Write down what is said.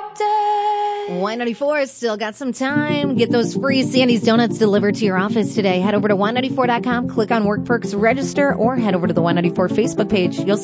Y94 still got some time. Get those free Sandy's Donuts delivered to your office today. Head over to Y94.com, click on Work Perks, register, or head over to the Y94 Facebook page. You'll